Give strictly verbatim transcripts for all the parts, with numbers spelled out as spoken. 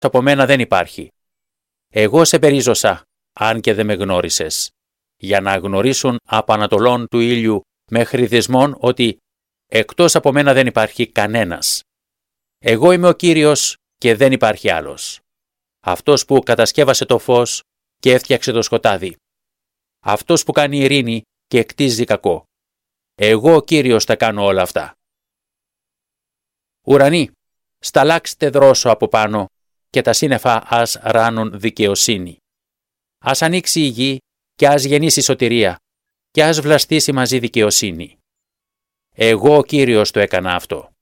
από μένα δεν υπάρχει. Εγώ σε περίζωσα, αν και δεν με γνώρισες, για να γνωρίσουν από ανατολών του ήλιου μέχρι δυσμών ότι εκτός από μένα δεν υπάρχει κανένας. Εγώ είμαι ο Κύριος και δεν υπάρχει άλλος. Αυτός που κατασκεύασε το φως και έφτιαξε το σκοτάδι. Αυτός που κάνει ειρήνη και εκτίζει κακό. Εγώ ο Κύριος τα κάνω όλα αυτά. Ουρανοί, σταλάξτε δρόσο από πάνω και τα σύννεφα ας ράνουν δικαιοσύνη. Ας ανοίξει η γη και ας γεννήσει σωτηρία και ας βλαστήσει μαζί δικαιοσύνη. Εγώ ο Κύριος το έκανα αυτό.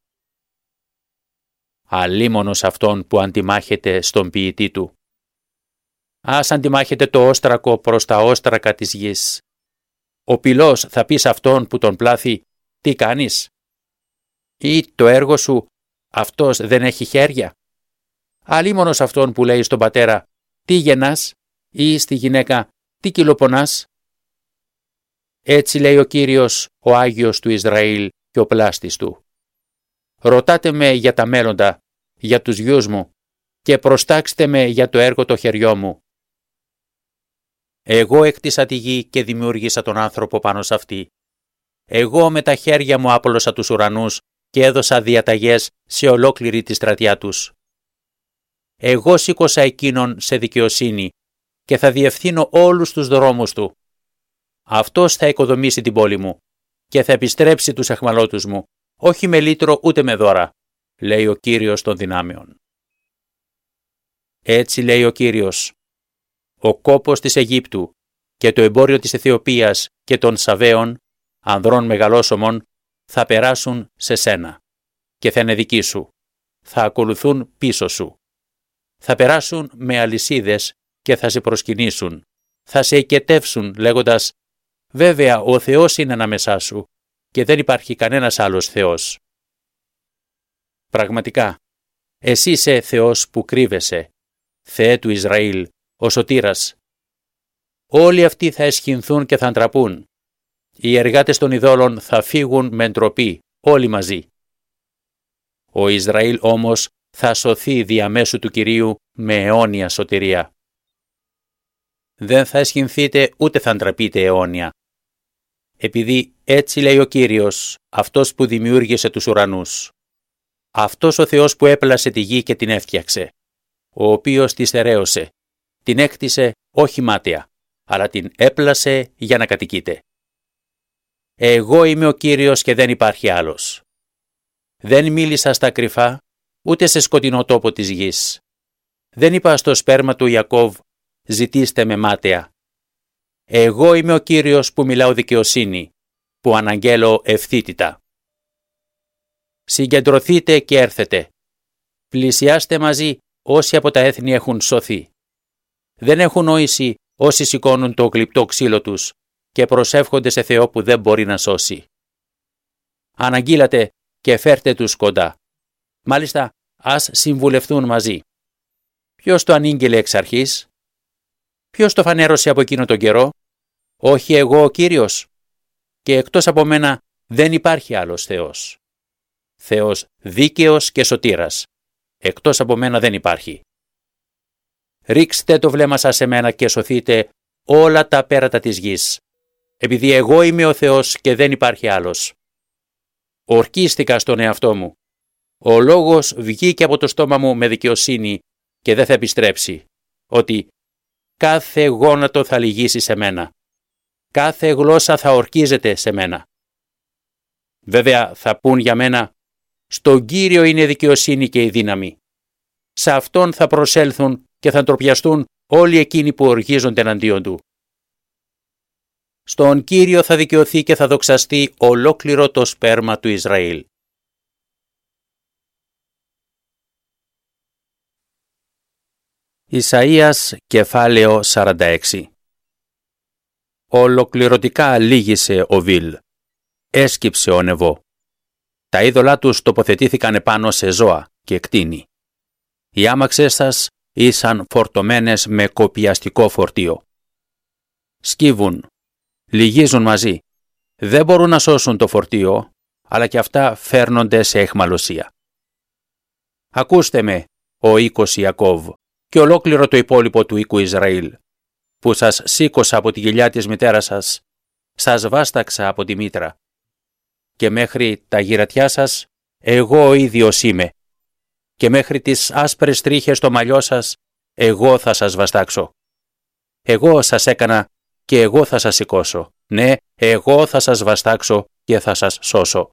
Αλίμονος αυτόν που αντιμάχεται στον ποιητή του. Ας αντιμάχεται το όστρακο προς τα όστρακα της γης. Ο πυλός θα πει σε αυτόν που τον πλάθει, τι κάνεις? Ή το έργο σου, αυτός δεν έχει χέρια? Αλίμονος αυτόν που λέει στον πατέρα, τι γεννάς? Ή στη γυναίκα, τι κυλοπονάς? Έτσι λέει ο Κύριος, ο Άγιος του Ισραήλ και ο πλάστης του. Ρωτάτε με για τα μέλλοντα, για τους γιους μου, και προστάξτε με για το έργο το χεριό μου. Εγώ έκτισα τη γη και δημιούργησα τον άνθρωπο πάνω σε αυτή. Εγώ με τα χέρια μου άπλωσα τους ουρανούς και έδωσα διαταγές σε ολόκληρη τη στρατιά τους. Εγώ σήκωσα εκείνον σε δικαιοσύνη και θα διευθύνω όλους τους δρόμους του. Αυτός θα οικοδομήσει την πόλη μου και θα επιστρέψει τους αιχμαλώτους μου, όχι με λύτρο ούτε με δώρα, λέει ο Κύριος των δυνάμεων. Έτσι λέει ο Κύριος, ο κόπος της Αιγύπτου και το εμπόριο της Αιθιοπίας και των Σαβαίων, ανδρών μεγαλόσωμων, θα περάσουν σε σένα και θα είναι δικοί σου, θα ακολουθούν πίσω σου. Θα περάσουν με αλυσίδες και θα σε προσκυνήσουν, θα σε οικετεύσουν λέγοντας «Βέβαια ο Θεός είναι ανάμεσά σου και δεν υπάρχει κανένας άλλος Θεός». Πραγματικά, εσύ είσαι Θεός που κρύβεσαι, Θεέ του Ισραήλ, ο Σωτήρας. Όλοι αυτοί θα εσχυνθούν και θα αντραπούν. Οι εργάτες των ειδόλων θα φύγουν με ντροπή, όλοι μαζί. Ο Ισραήλ όμως θα σωθεί διαμέσου του Κυρίου με αιώνια σωτηρία. Δεν θα εσχυνθείτε ούτε θα ντραπείτε αιώνια. Επειδή έτσι λέει ο Κύριος, αυτός που δημιούργησε τους ουρανούς. Αυτός ο Θεός που έπλασε τη γη και την έφτιαξε, ο οποίος τη στερέωσε, την έκτισε όχι μάταια, αλλά την έπλασε για να κατοικείται. Εγώ είμαι ο Κύριος και δεν υπάρχει άλλος. Δεν μίλησα στα κρυφά, ούτε σε σκοτεινό τόπο της γης. Δεν είπα στο σπέρμα του Ιακώβ, ζητήστε με μάταια. Εγώ είμαι ο Κύριος που μιλάω δικαιοσύνη, που αναγγέλω ευθύτητα. Συγκεντρωθείτε και έρθετε. Πλησιάστε μαζί όσοι από τα έθνη έχουν σωθεί. Δεν έχουν νόηση όσοι σηκώνουν το γλυπτό ξύλο τους και προσεύχονται σε Θεό που δεν μπορεί να σώσει. Αναγγείλατε και φέρτε τους κοντά. Μάλιστα, ας συμβουλευτούν μαζί. Ποιος το ανήγγειλε εξ αρχής? Ποιος το φανέρωσε από εκείνο τον καιρό? Όχι εγώ ο Κύριος. Και εκτός από μένα δεν υπάρχει άλλος Θεός. Θεός δίκαιος και σωτήρας. Εκτός από μένα δεν υπάρχει. Ρίξτε το βλέμμα σας σε μένα και σωθείτε όλα τα πέρατα της γης. Επειδή εγώ είμαι ο Θεός και δεν υπάρχει άλλος. Ορκίστηκα στον εαυτό μου. Ο λόγος βγήκε από το στόμα μου με δικαιοσύνη και δεν θα επιστρέψει. Ότι κάθε γόνατο θα λυγίσει σε μένα. Κάθε γλώσσα θα ορκίζεται σε μένα. Βέβαια θα πούν για μένα, στον Κύριο είναι η δικαιοσύνη και η δύναμη. Σε Αυτόν θα προσέλθουν και θα ντροπιαστούν όλοι εκείνοι που οργίζονται εναντίον Του. Στον Κύριο θα δικαιωθεί και θα δοξαστεί ολόκληρο το σπέρμα του Ισραήλ. Ισαΐας κεφάλαιο σαράντα έξι. Ολοκληρωτικά λύγησε ο Βίλ. Έσκυψε ο Νεβό. Τα είδωλά τους τοποθετήθηκαν επάνω σε ζώα και κτήνη. Οι άμαξες σας ήσαν φορτωμένες με κοπιαστικό φορτίο. Σκύβουν, λυγίζουν μαζί. Δεν μπορούν να σώσουν το φορτίο, αλλά και αυτά φέρνονται σε αιχμαλωσία. Ακούστε με, ο οίκος Ιακώβ και ολόκληρο το υπόλοιπο του οίκου Ισραήλ, που σας σήκωσα από τη κοιλιά της μητέρας σας, σας βάσταξα από τη μήτρα. Και μέχρι τα γυρατιά σας, εγώ ο ίδιος είμαι. Και μέχρι τις άσπρες τρίχες στο μαλλιό σας, εγώ θα σας βαστάξω. Εγώ σας έκανα και εγώ θα σας σηκώσω. Ναι, εγώ θα σας βαστάξω και θα σας σώσω.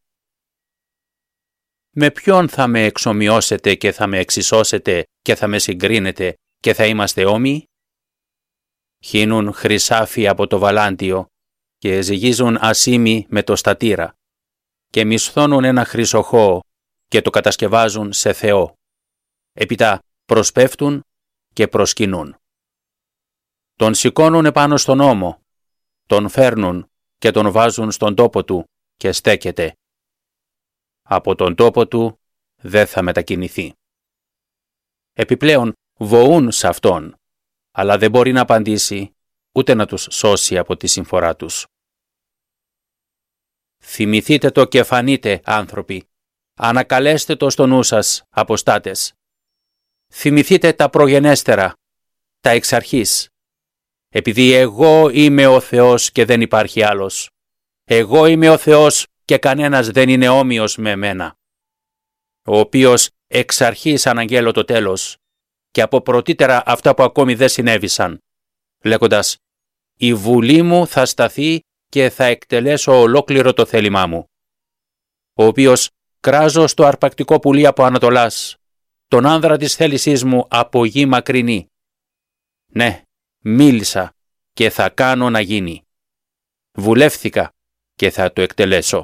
Με ποιον θα με εξομοιώσετε και θα με εξισώσετε και θα με συγκρίνετε και θα είμαστε όμοιοι? Χύνουν χρυσάφι από το βαλάντιο και ζυγίζουν ασίμι με το στατήρα και μισθώνουν ένα χρυσοχώο και το κατασκευάζουν σε Θεό. Έπειτα προσπέφτουν και προσκυνούν. Τον σηκώνουν επάνω στον ώμο, τον φέρνουν και τον βάζουν στον τόπο του και στέκεται. Από τον τόπο του δεν θα μετακινηθεί. Επιπλέον βοούν σε αυτόν, αλλά δεν μπορεί να απαντήσει ούτε να τους σώσει από τη συμφορά τους. Θυμηθείτε το και φανείτε, άνθρωποι. Ανακαλέστε το στο νου σας, αποστάτες. Θυμηθείτε τα προγενέστερα, τα εξ αρχής. Επειδή εγώ είμαι ο Θεός και δεν υπάρχει άλλος. Εγώ είμαι ο Θεός και κανένας δεν είναι όμοιος με εμένα. Ο οποίος εξ αρχής αναγγέλω το τέλος και από πρωτήτερα αυτά που ακόμη δεν συνέβησαν, λέγοντας «Η βουλή μου θα σταθεί και θα εκτελέσω ολόκληρο το θέλημά μου». Ο οποίος κράζω στο αρπακτικό πουλί από Ανατολάς, τον άνδρα της θέλησής μου από γη μακρινή. Ναι, μίλησα και θα κάνω να γίνει. Βουλεύθηκα και θα το εκτελέσω.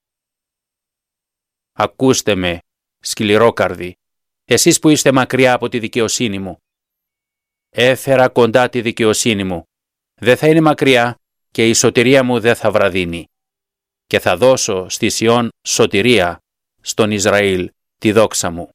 Ακούστε με, σκληρόκαρδοι, εσείς που είστε μακριά από τη δικαιοσύνη μου. Έφερα κοντά τη δικαιοσύνη μου. Δεν θα είναι μακριά και η σωτηρία μου δεν θα βραδύνει. Και θα δώσω στη Σιών σωτηρία, στον Ισραήλ τη δόξα μου.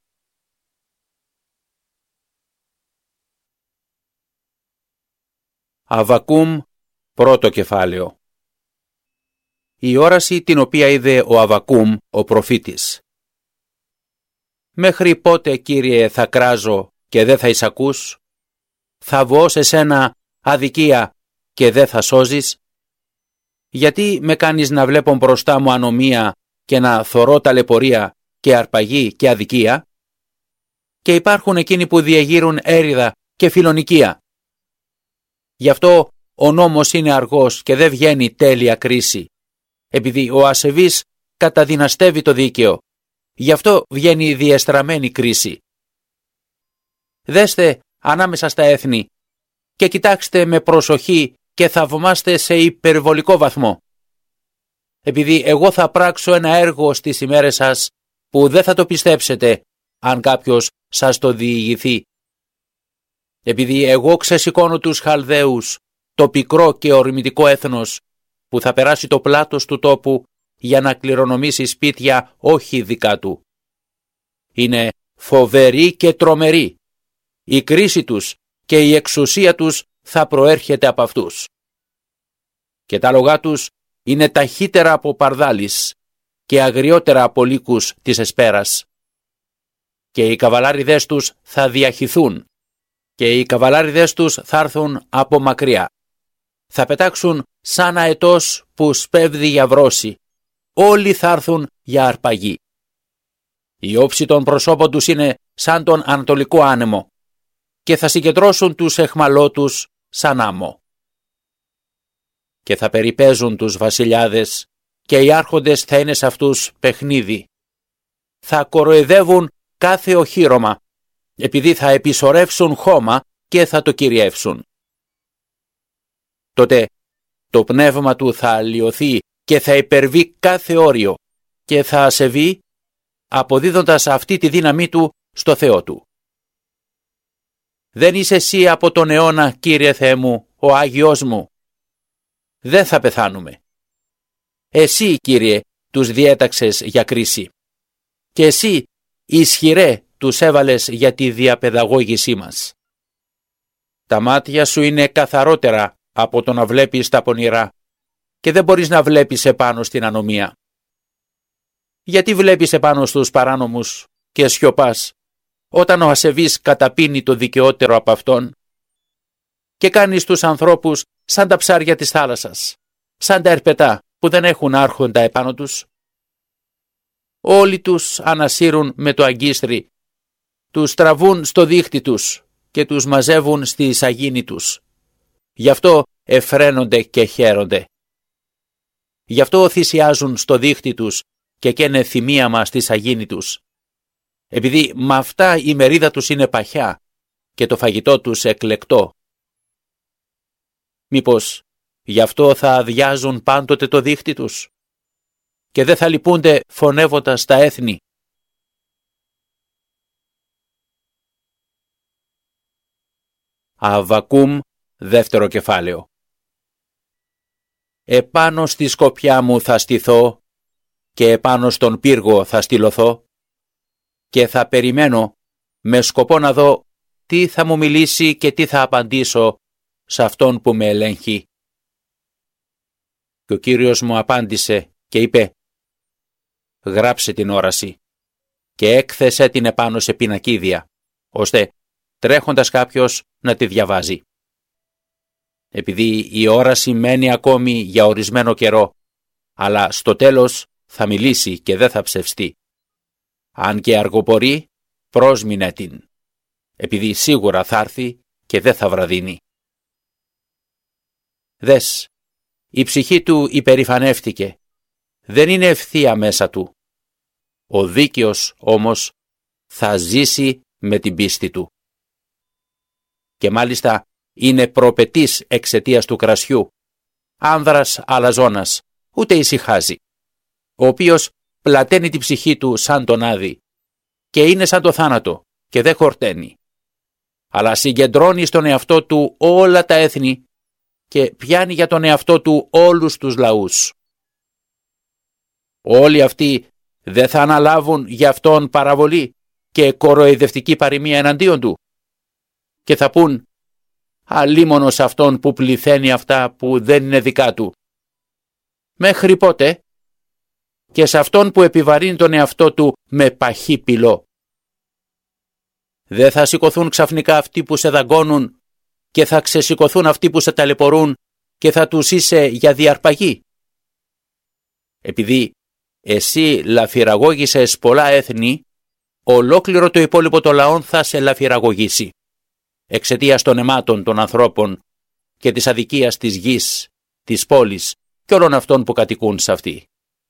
Αβακούμ, πρώτο κεφάλαιο. Η όραση την οποία είδε ο Αβακούμ, ο προφήτης. Μέχρι πότε, Κύριε, θα κράζω και δεν θα εισακούς? Θα βγω σε σένα αδικία και δεν θα σώζεις? Γιατί με κάνεις να βλέπω μπροστά μου ανομία και να θωρώ ταλαιπωρία και αρπαγή και αδικία? Και υπάρχουν εκείνοι που διεγείρουν έριδα και φιλονικία. Γι' αυτό ο νόμος είναι αργός και δεν βγαίνει τέλεια κρίση, επειδή ο ασεβής καταδυναστεύει το δίκαιο. Γι' αυτό βγαίνει η διεστραμμένη κρίση. Δέστε ανάμεσα στα έθνη και κοιτάξτε με προσοχή και θαυμάστε σε υπερβολικό βαθμό. Επειδή εγώ θα πράξω ένα έργο στις ημέρες σας που δεν θα το πιστέψετε αν κάποιος σας το διηγηθεί. Επειδή εγώ ξεσηκώνω τους Χαλδαίους, το πικρό και ορμητικό έθνος, που θα περάσει το πλάτος του τόπου για να κληρονομήσει σπίτια όχι δικά του. Είναι φοβερή και τρομερή. Η κρίση τους και η εξουσία τους θα προέρχεται από αυτούς. Και τα λογά τους είναι ταχύτερα από παρδάλης και αγριότερα από λύκους της εσπέρας. Και οι καβαλάριδες τους θα διαχυθούν και οι καβαλάριδες τους θα έρθουν από μακριά. Θα πετάξουν σαν αετός που σπέβδει για βρώση. Όλοι θα έρθουν για αρπαγή. Η όψη των προσώπων τους είναι σαν τον ανατολικό άνεμο και θα συγκεντρώσουν τους εχμαλώτους σαν άμμο. Και θα περιπέζουν τους βασιλιάδες και οι άρχοντες θα είναι σε αυτούς παιχνίδι. Θα κοροϊδεύουν κάθε οχύρωμα, επειδή θα επισορεύσουν χώμα και θα το κυριεύσουν. Τότε το πνεύμα του θα αλλοιωθεί και θα υπερβεί κάθε όριο και θα ασεβεί, αποδίδοντας αυτή τη δύναμή του στο Θεό του. Δεν είσαι εσύ από τον αιώνα, Κύριε Θεέ μου, ο Άγιος μου. Δεν θα πεθάνουμε. Εσύ, Κύριε, τους διέταξες για κρίση. Και εσύ, ισχυρέ, τους έβαλες για τη διαπαιδαγώγησή μας. Τα μάτια σου είναι καθαρότερα από το να βλέπεις τα πονηρά και δεν μπορείς να βλέπεις επάνω στην ανομία. Γιατί βλέπεις επάνω στους παράνομους και σιωπάς όταν ο ασεβής καταπίνει το δικαιότερο από αυτόν? Και κάνεις τους ανθρώπους σαν τα ψάρια της θάλασσας, σαν τα ερπετά που δεν έχουν άρχοντα επάνω τους. Όλοι τους ανασύρουν με το αγκίστρι, τους τραβούν στο δίχτυ τους και τους μαζεύουν στη σαγίνη τους. Γι' αυτό εφραίνονται και χαίρονται. Γι' αυτό θυσιάζουν στο δίχτυ τους και καίνε θυμίαμα στη σαγίνη τους. Επειδή με αυτά η μερίδα τους είναι παχιά και το φαγητό τους εκλεκτό. Μήπως γι' αυτό θα αδειάζουν πάντοτε το δίχτυ τους και δεν θα λυπούνται φωνεύοντας τα έθνη? Αββακούμ, δεύτερο κεφάλαιο. Επάνω στη σκοπιά μου θα στηθώ και επάνω στον πύργο θα στυλωθώ και θα περιμένω με σκοπό να δω τι θα μου μιλήσει και τι θα απαντήσω σε αυτόν που με ελέγχει. Και ο Κύριος μου απάντησε και είπε: γράψε την όραση και έκθεσέ την επάνω σε πινακίδια, ώστε τρέχοντας κάποιος να τη διαβάζει. Επειδή η όραση μένει ακόμη για ορισμένο καιρό, αλλά στο τέλος θα μιλήσει και δεν θα ψευστεί. Αν και αργοπορεί, πρόσμηνε την, επειδή σίγουρα θα έρθει και δεν θα βραδύνει. Δες, η ψυχή του υπερηφανεύτηκε, δεν είναι ευθεία μέσα του. Ο δίκαιος όμως θα ζήσει με την πίστη του. Και μάλιστα είναι προπετής εξαιτίας του κρασιού, άνδρας αλαζόνας, ούτε ησυχάζει, ο οποίος πλαταίνει την ψυχή του σαν τον άδη και είναι σαν το θάνατο και δεν χορταίνει, αλλά συγκεντρώνει στον εαυτό του όλα τα έθνη και πιάνει για τον εαυτό του όλους τους λαούς. Όλοι αυτοί δεν θα αναλάβουν για αυτόν παραβολή και κοροϊδευτική παροιμία εναντίον του και θα πούν: αλίμονος αυτόν που πληθαίνει αυτά που δεν είναι δικά του. Μέχρι πότε? Και σε αυτόν που επιβαρύνει τον εαυτό του με παχύ πυλό. Δεν θα σηκωθούν ξαφνικά αυτοί που σε δαγκώνουν και θα ξεσηκωθούν αυτοί που σε ταλαιπωρούν και θα τους είσαι για διαρπαγή? Επειδή εσύ λαφυραγώγησες πολλά έθνη, ολόκληρο το υπόλοιπο των λαών θα σε λαφυραγωγήσει, εξαιτίας των αιμάτων των ανθρώπων και της αδικίας της γης, της πόλης και όλων αυτών που κατοικούν σε αυτή.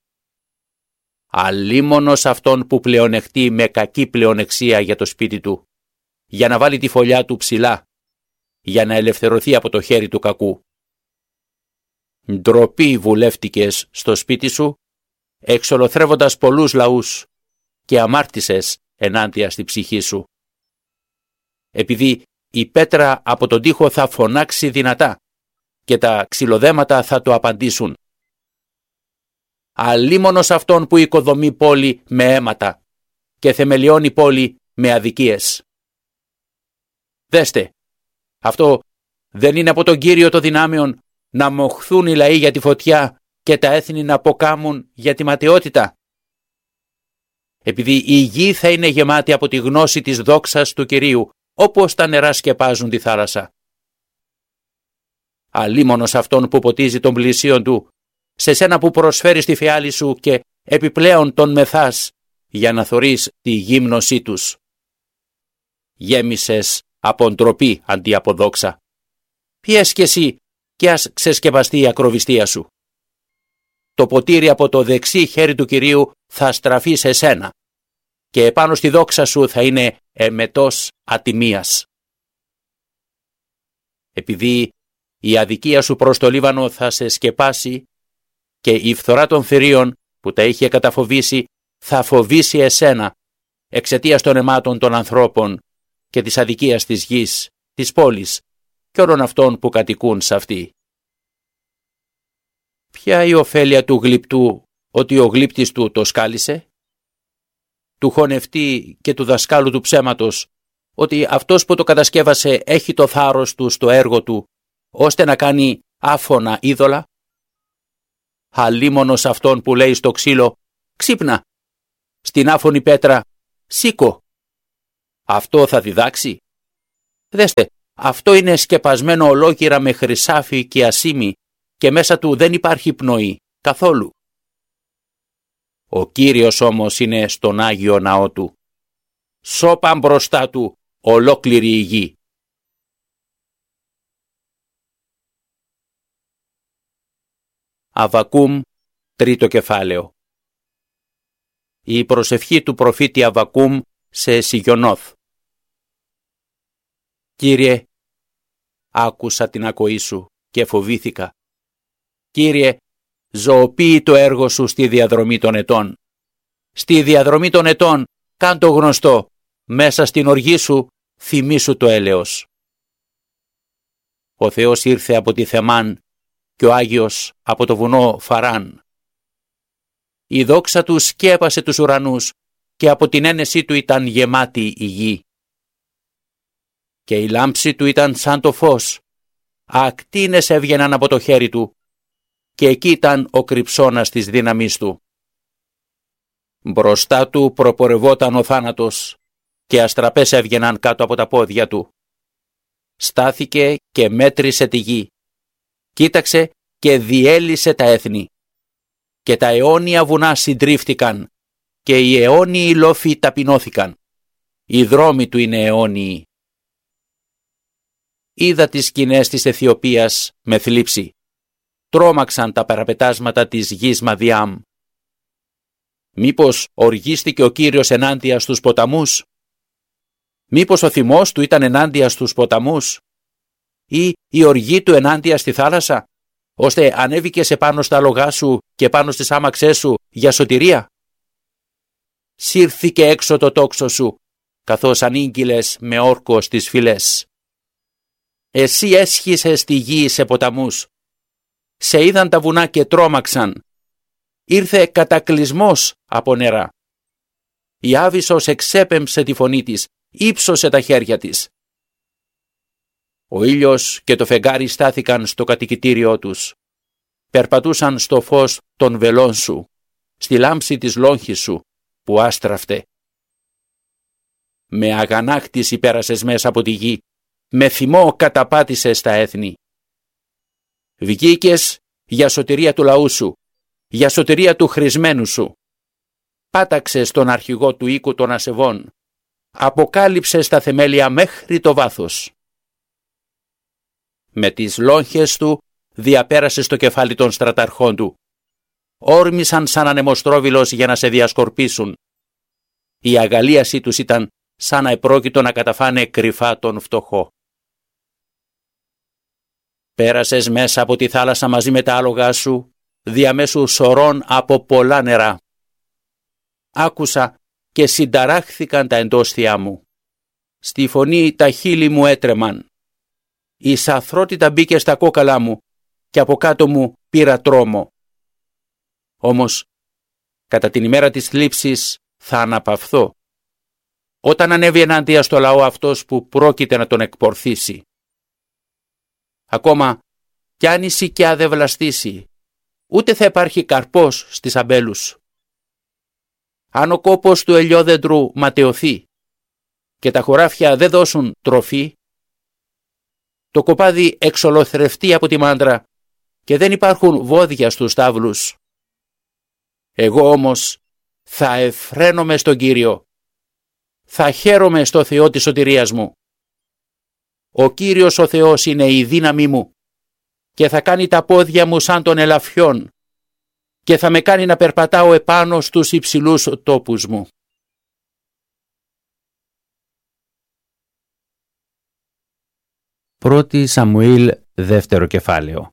Αλίμονος αυτόν που πλεονεκτεί με κακή πλεονεξία για το σπίτι του, για να βάλει τη φωλιά του ψηλά, για να ελευθερωθεί από το χέρι του κακού. Ντροπή βουλεύτηκες στο σπίτι σου, εξολοθρεύοντας πολλούς λαούς και αμάρτησες ενάντια στη ψυχή σου. Επειδή η πέτρα από τον τοίχο θα φωνάξει δυνατά και τα ξυλοδέματα θα το απαντήσουν. Αλίμονος αυτόν που οικοδομεί πόλη με αίματα και θεμελιώνει πόλη με αδικίες. Δέστε, αυτό δεν είναι από τον Κύριο των δυνάμεων να μοχθούν οι λαοί για τη φωτιά και τα έθνη να αποκάμουν για τη ματαιότητα? Επειδή η γη θα είναι γεμάτη από τη γνώση της δόξας του Κυρίου, όπως τα νερά σκεπάζουν τη θάλασσα. Αλίμονος αυτόν που ποτίζει τον πλησίον του, σε σένα που προσφέρεις τη φιάλη σου και επιπλέον τον μεθάς για να θωρείς τη γύμνωσή τους. Γέμισες από ντροπή αντί από δόξα. Πιες κι εσύ κι ας ξεσκεπαστεί η ακροβιστία σου. Το ποτήρι από το δεξί χέρι του Κυρίου θα στραφεί σε σένα και επάνω στη δόξα σου θα είναι εμετός ατιμίας. Επειδή η αδικία σου προς το Λίβανο θα σε σκεπάσει και η φθορά των θηρίων που τα είχε καταφοβήσει θα φοβήσει εσένα εξαιτίας των αιμάτων των ανθρώπων και της αδικίας της γης, της πόλης και όλων αυτών που κατοικούν σε αυτή. Ποια η ωφέλεια του γλυπτού ότι ο γλύπτης του το σκάλισε? Του χωνευτή και του δασκάλου του ψέματος ότι αυτός που το κατασκεύασε έχει το θάρρος του στο έργο του ώστε να κάνει άφωνα είδωλα? Αλίμονος αυτόν που λέει στο ξύλο «Ξύπνα», στην άφωνη πέτρα «Σήκω». Αυτό θα διδάξει? Δέστε, αυτό είναι σκεπασμένο ολόκληρα με χρυσάφι και ασίμι και μέσα του δεν υπάρχει πνοή καθόλου. Ο Κύριος όμως είναι στον Άγιο Ναό του. Σώπαν μπροστά του ολόκληρη η γη. Αββακούμ, τρίτο κεφάλαιο. Η προσευχή του προφήτη Αββακούμ σε Σιγιονόθ. Κύριε, άκουσα την ακοή σου και φοβήθηκα. Κύριε, ζωοποιεί το έργο σου στη διαδρομή των ετών. Στη διαδρομή των ετών, κάν το γνωστό, μέσα στην οργή σου, θυμήσου το έλεος. Ο Θεός ήρθε από τη Θεμάν και ο Άγιος από το βουνό Φαράν. Η δόξα του σκέπασε τους ουρανούς και από την ένεσή του ήταν γεμάτη η γη. Και η λάμψη του ήταν σαν το φως, ακτίνες έβγαιναν από το χέρι του και εκεί ήταν ο κρυψώνας της δύναμής του. Μπροστά του προπορευόταν ο θάνατος και αστραπές έβγαιναν κάτω από τα πόδια του. Στάθηκε και μέτρησε τη γη. Κοίταξε και διέλυσε τα έθνη. Και τα αιώνια βουνά συντρίφτηκαν και οι αιώνιοι λόφοι ταπεινώθηκαν. Οι δρόμοι του είναι αιώνιοι. Είδα τις σκηνές της Αιθιοπίας με θλίψη. Τρόμαξαν τα παραπετάσματα της γης Μαδιάμ. Μήπως οργίστηκε ο Κύριος ενάντια στους ποταμούς? Μήπως ο θυμός του ήταν ενάντια στους ποταμούς? Ή η οργή του ενάντια στη θάλασσα, ώστε ανέβηκες επάνω στα άλογά σου και πάνω στις άμαξές σου για σωτηρία? Σύρθηκε έξω το τόξο σου, καθώς ανήγγειλες με όρκο στις φυλές. Εσύ έσχισες τη γη σε ποταμούς. Σε είδαν τα βουνά και τρόμαξαν. Ήρθε κατακλυσμός από νερά. Η Άβυσσος εξέπεμψε τη φωνή της, ύψωσε τα χέρια της. Ο ήλιος και το φεγγάρι στάθηκαν στο κατοικητήριό τους. Περπατούσαν στο φως των βελών σου, στη λάμψη της λόγχης σου που άστραφτε. Με αγανάκτηση πέρασες μέσα από τη γη, με θυμό καταπάτησες τα έθνη. Βγήκες για σωτηρία του λαού σου, για σωτηρία του χρησμένου σου. Πάταξες τον αρχηγό του οίκου των ασεβών. Αποκάλυψες τα θεμέλια μέχρι το βάθος. Με τις λόγχες του διαπέρασες το κεφάλι των στραταρχών του. Όρμησαν σαν ανεμοστρόβιλος για να σε διασκορπίσουν. Η αγαλίασή τους ήταν σαν να επρόκειτο να καταφάνε κρυφά τον φτωχό. Πέρασες μέσα από τη θάλασσα μαζί με τα άλογά σου, διαμέσου σωρών από πολλά νερά. Άκουσα και συνταράχθηκαν τα εντόστια μου. Στη φωνή τα χείλη μου έτρεμαν. Η σαθρότητα μπήκε στα κόκαλά μου και από κάτω μου πήρα τρόμο. Όμως, κατά την ημέρα της θλίψης θα αναπαυθώ, όταν ανέβει ενάντια στο λαό αυτός που πρόκειται να τον εκπορθήσει. Ακόμα κι αν η σικιά δεν βλαστήσει, ούτε θα υπάρχει καρπός στις αμπέλους. Αν ο κόπος του ελιόδεντρου ματαιωθεί και τα χωράφια δεν δώσουν τροφή, το κοπάδι εξολοθρευτεί από τη μάντρα και δεν υπάρχουν βόδια στους στάβλους. Εγώ όμως θα εφραίνομαι στον Κύριο, θα χαίρομαι στο Θεό της σωτηρίας μου. Ο Κύριος ο Θεός είναι η δύναμή μου και θα κάνει τα πόδια μου σαν των ελαφιών και θα με κάνει να περπατάω επάνω στους υψηλούς τόπους μου. Πρώτη Σαμουήλ, δεύτερο κεφάλαιο.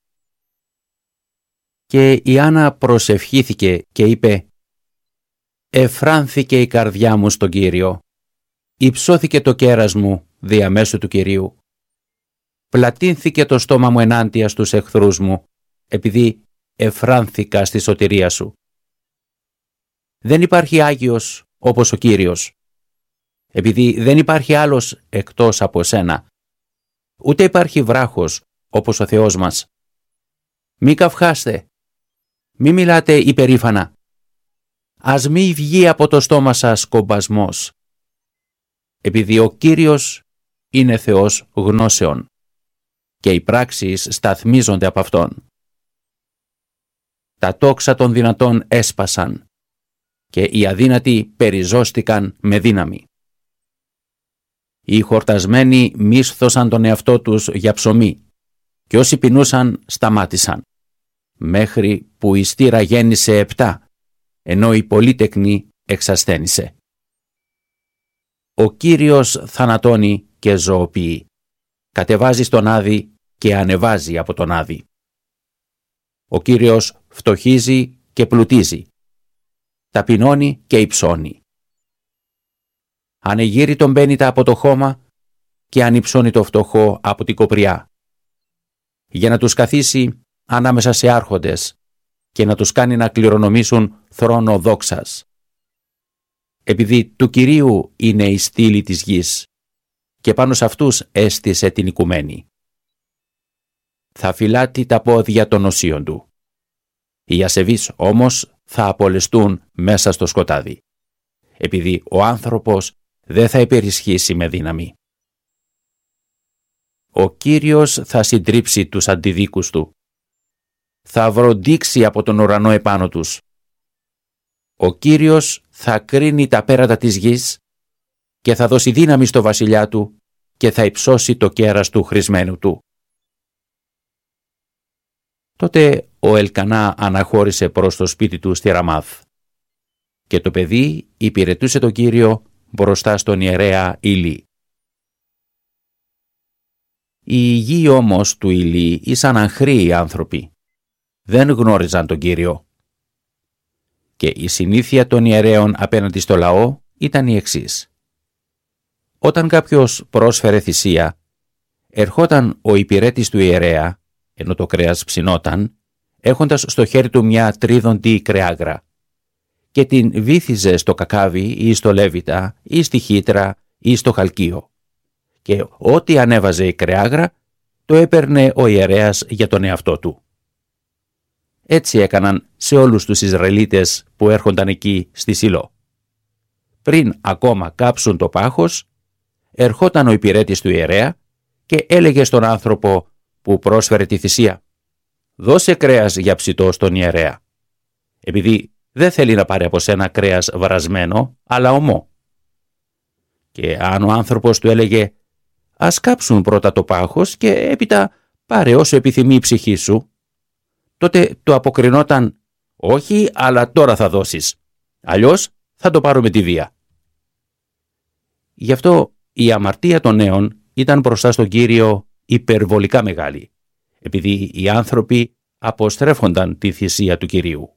Και η Άννα προσευχήθηκε και είπε: «Εφράνθηκε η καρδιά μου στον Κύριο, υψώθηκε το κέρας μου διαμέσου του Κυρίου. Πλατύνθηκε το στόμα μου ενάντια στους εχθρούς μου, επειδή εφράνθηκα στη σωτηρία σου. Δεν υπάρχει Άγιος όπως ο Κύριος, επειδή δεν υπάρχει άλλος εκτός από σένα. Ούτε υπάρχει βράχος όπως ο Θεός μας. Μη καυχάστε, μη μιλάτε υπερήφανα. Ας μη βγει από το στόμα σας κομπασμός. επειδή ο Κύριος είναι Θεός γνώσεων και οι πράξεις σταθμίζονται από Αυτόν. Τα τόξα των δυνατών έσπασαν και οι αδύνατοι περιζώστηκαν με δύναμη. Οι χορτασμένοι μίσθωσαν τον εαυτό τους για ψωμί και όσοι πεινούσαν σταμάτησαν, μέχρι που η στήρα γέννησε επτά, ενώ η πολύτεκνη εξασθένησε. Ο Κύριος θανατώνει και ζωοποιεί, κατεβάζει στον Άδη και ανεβάζει από τον Άδη. Ο Κύριος φτωχίζει και πλουτίζει, ταπεινώνει και υψώνει. Ανεγείρει τον πένητα από το χώμα και ανυψώνει το φτωχό από την κοπριά, για να τους καθίσει ανάμεσα σε άρχοντες και να τους κάνει να κληρονομήσουν θρόνο δόξας. Επειδή του Κυρίου είναι η στήλη της γης και πάνω σε αυτούς έστησε την οικουμένη. Θα φυλάτει τα πόδια των οσίων του. Οι ασεβείς όμως θα απολεστούν μέσα στο σκοτάδι, επειδή ο άνθρωπος δεν θα υπερισχύσει με δύναμη. Ο Κύριος θα συντρίψει τους αντιδίκους του. Θα βροντίξει από τον ουρανό επάνω τους. Ο Κύριος θα κρίνει τα πέρατα της γης και θα δώσει δύναμη στο βασιλιά του και θα υψώσει το κέρας του χρησμένου του. Τότε ο Ελκανά αναχώρησε προς το σπίτι του στη Ραμάθ και το παιδί υπηρετούσε τον Κύριο μπροστά στον ιερέα Ηλί. Οι υγιεί όμως του Ηλί ήσαν αγχρίοι άνθρωποι. Δεν γνώριζαν τον Κύριο. Και η συνήθεια των ιερέων απέναντι στο λαό ήταν η εξής. Όταν κάποιος πρόσφερε θυσία, ερχόταν ο υπηρέτης του ιερέα, ενώ το κρέας ψινόταν, έχοντας στο χέρι του μια τρίδοντη κρεάγρα, και την βύθιζε στο κακάβι ή στο λέβητα ή στη χύτρα ή στο χαλκείο. Και ό,τι ανέβαζε η κρεάγρα, το έπαιρνε ο ιερέας για τον εαυτό του. Έτσι έκαναν σε όλους τους Ισραηλίτες που έρχονταν εκεί στη Σιλό. Πριν ακόμα κάψουν το πάχος, ερχόταν ο υπηρέτης του ιερέα και έλεγε στον άνθρωπο που πρόσφερε τη θυσία: «Δώσε κρέας για ψητό στον ιερέα», επειδή δεν θέλει να πάρει από σένα κρέας βρασμένο, αλλά ομό. Και αν ο άνθρωπος του έλεγε: «Ας κάψουν πρώτα το πάχος και έπειτα πάρε όσο επιθυμεί η ψυχή σου», τότε του αποκρινόταν: «Όχι, αλλά τώρα θα δώσεις. Αλλιώς θα το πάρω με τη βία». Γι' αυτό η αμαρτία των νέων ήταν μπροστά στον Κύριο υπερβολικά μεγάλη, επειδή οι άνθρωποι αποστρέφονταν τη θυσία του Κυρίου.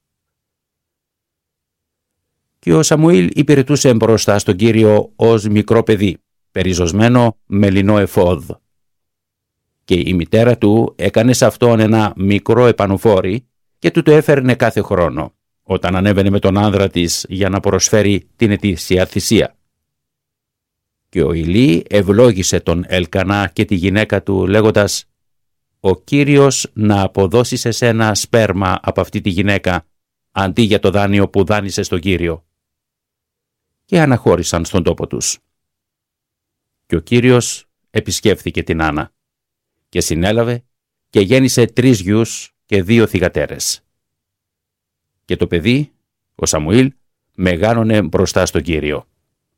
Και ο Σαμουήλ υπηρετούσε μπροστά στον Κύριο ως μικρό παιδί, περιζωσμένο με λινό εφόδ. Και η μητέρα του έκανε σε αυτόν ένα μικρό επανουφόρι και του το έφερνε κάθε χρόνο, όταν ανέβαινε με τον άνδρα της για να προσφέρει την ετήσια θυσία. Και ο Ηλί ευλόγησε τον Ελκανά και τη γυναίκα του λέγοντας: «Ο Κύριος να αποδώσει σε σένα σπέρμα από αυτή τη γυναίκα, αντί για το δάνειο που δάνεισε στον Κύριο». Και αναχώρησαν στον τόπο τους. Και ο Κύριος επισκέφθηκε την Άννα και συνέλαβε και γέννησε τρεις γιους και δύο θυγατέρες. Και το παιδί, ο Σαμουήλ, μεγάλωνε μπροστά στον Κύριο.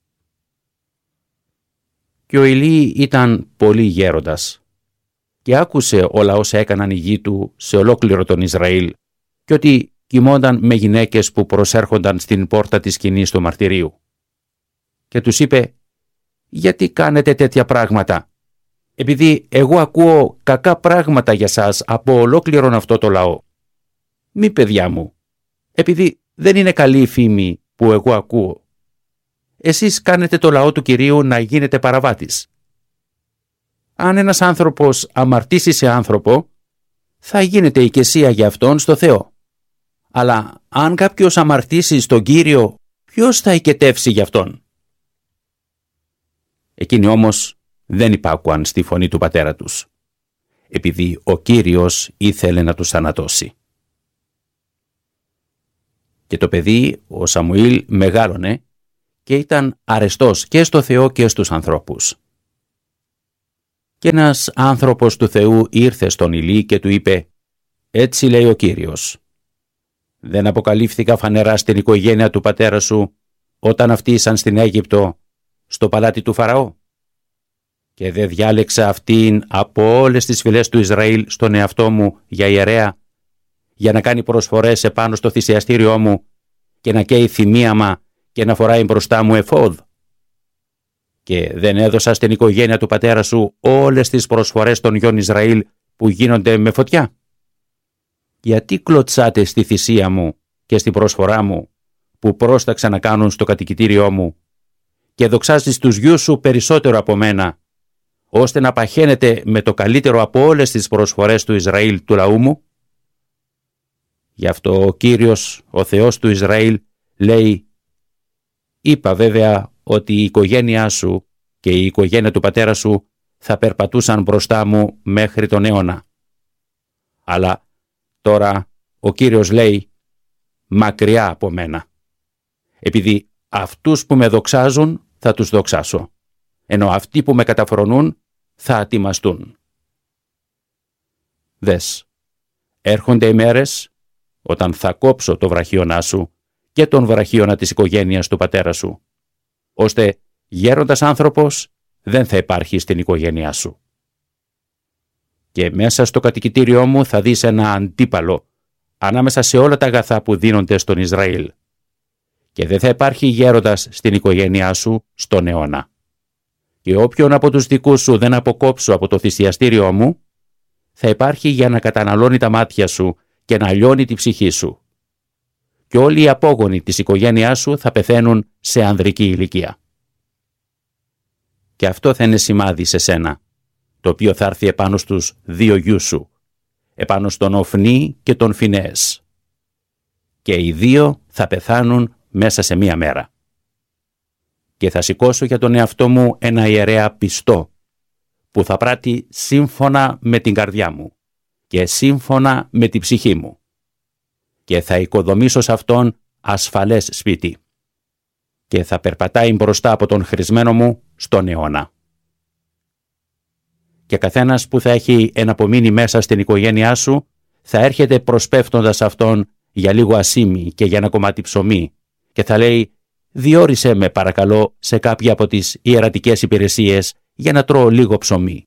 Και ο Ηλί ήταν πολύ γέροντας και άκουσε όλα όσα έκαναν οι γη του σε ολόκληρο τον Ισραήλ και ότι κοιμόνταν με γυναίκες που προσέρχονταν στην πόρτα της σκηνής του μαρτυρίου. Και τους είπε: «Γιατί κάνετε τέτοια πράγματα? Επειδή εγώ ακούω κακά πράγματα για σας από ολόκληρον αυτό το λαό. Μη, παιδιά μου, επειδή δεν είναι καλή η φήμη που εγώ ακούω. Εσείς κάνετε το λαό του Κυρίου να γίνεται παραβάτης. Αν ένας άνθρωπος αμαρτήσει σε άνθρωπο, θα γίνεται οικεσία για αυτόν στο Θεό. Αλλά αν κάποιος αμαρτήσει στον Κύριο, ποιος θα οικετεύσει για αυτόν?» Εκείνοι όμως δεν υπάκουαν στη φωνή του πατέρα τους, επειδή ο Κύριος ήθελε να τους θανατώσει. Και το παιδί, ο Σαμουήλ, μεγάλωνε και ήταν αρεστός και στο Θεό και στους ανθρώπους. Και ένας άνθρωπος του Θεού ήρθε στον Ηλί και του είπε: «Έτσι λέει ο Κύριος, δεν αποκαλύφθηκα φανερά στην οικογένεια του πατέρα σου όταν αυτοί ήσαν στην Αίγυπτο, στο παλάτι του Φαραώ? Και δεν διάλεξα αυτήν από όλες τις φυλές του Ισραήλ στον εαυτό μου για ιερέα, για να κάνει προσφορές επάνω στο θυσιαστήριό μου και να καίει θυμίαμα και να φοράει μπροστά μου εφόδ? Και δεν έδωσα στην οικογένεια του πατέρα σου όλες τις προσφορές των γιών Ισραήλ που γίνονται με φωτιά? Γιατί κλωτσάτε στη θυσία μου και στην προσφορά μου που πρόσταξα να κάνουν στο κατοικητήριό μου και δοξάζεις τους γιους σου περισσότερο από μένα, ώστε να παχαίνετε με το καλύτερο από όλες τις προσφορές του Ισραήλ του λαού μου?» Γι' αυτό ο Κύριος, ο Θεός του Ισραήλ, λέει: «Είπα βέβαια ότι η οικογένειά σου και η οικογένεια του πατέρα σου θα περπατούσαν μπροστά μου μέχρι τον αιώνα. Αλλά τώρα ο Κύριος λέει: μακριά από μένα, επειδή αυτούς που με δοξάζουν θα τους δοξάσω, ενώ αυτοί που με καταφρονούν θα ατιμαστούν. Δες, έρχονται οι μέρες όταν θα κόψω το βραχίονά σου και τον βραχίωνα της οικογένειας του πατέρα σου, ώστε γέροντας άνθρωπος δεν θα υπάρχει στην οικογένειά σου. Και μέσα στο κατοικητήριό μου θα δεις ένα αντίπαλο ανάμεσα σε όλα τα αγαθά που δίνονται στον Ισραήλ, και δεν θα υπάρχει γέροντας στην οικογένειά σου στον αιώνα. Και όποιον από τους δικούς σου δεν αποκόψω από το θυσιαστήριό μου, θα υπάρχει για να καταναλώνει τα μάτια σου και να λιώνει τη ψυχή σου. Και όλοι οι απόγονοι της οικογένειάς σου θα πεθαίνουν σε ανδρική ηλικία. Και αυτό θα είναι σημάδι σε σένα, το οποίο θα έρθει επάνω στους δύο γιους σου, επάνω στον Οφνή και τον Φινέες. Και οι δύο θα πεθάνουν μέσα σε μία μέρα. Και θα σηκώσω για τον εαυτό μου ένα ιερέα πιστό, που θα πράττει σύμφωνα με την καρδιά μου και σύμφωνα με την ψυχή μου. Και θα οικοδομήσω σε αυτόν ασφαλές σπίτι. Και θα περπατάει μπροστά από τον χρησμένο μου στον αιώνα. Και καθένας που θα έχει εναπομείνει μέσα στην οικογένειά σου θα έρχεται προσπέφτοντας αυτόν για λίγο ασίμι και για ένα κομμάτι ψωμί και θα λέει: «Διόρισε με παρακαλώ σε κάποια από τις ιερατικές υπηρεσίες για να τρώω λίγο ψωμί».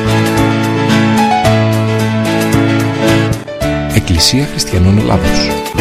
Εκκλησία Χριστιανών Ελλάδος.